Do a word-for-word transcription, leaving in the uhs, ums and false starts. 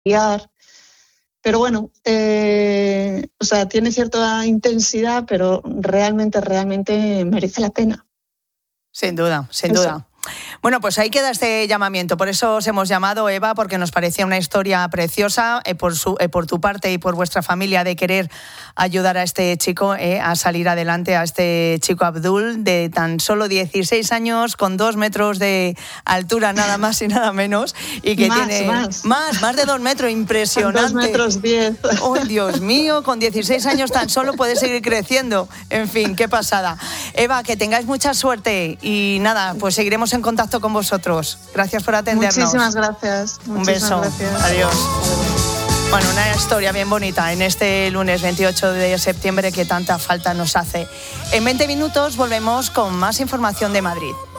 guiar. Pero bueno, eh, o sea, tiene cierta intensidad, pero realmente, realmente merece la pena. Sin duda, sin Eso. duda. Bueno, pues ahí queda este llamamiento. Por eso os hemos llamado, Eva, porque nos parecía una historia preciosa eh, por, su, eh, por tu parte y por vuestra familia de querer ayudar a este chico eh, a salir adelante, a este chico Abdul de tan solo dieciséis años, con dos metros de altura, nada más y nada menos, y que más, tiene más. más, más de dos metros, impresionante. Dos metros diez. ¡Oh, Dios mío! Con dieciséis años tan solo puede seguir creciendo. En fin, qué pasada. Eva, que tengáis mucha suerte y nada, pues seguiremos en contacto con vosotros. Gracias por atendernos. Muchísimas gracias. Un Muchísimas beso. gracias. Adiós. Bueno, una historia bien bonita en este lunes veintiocho de septiembre que tanta falta nos hace. En veinte minutos volvemos con más información de Madrid.